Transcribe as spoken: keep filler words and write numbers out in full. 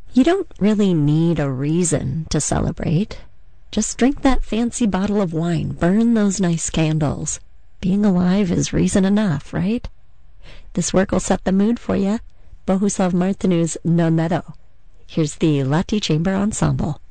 You don't really need a reason to celebrate. Just drink that fancy bottle of wine, burn those nice candles. Being alive is reason enough, right? This work will set the mood for you. Bohuslav Martinu's Non Meadow. Here's the Lati Chamber Ensemble.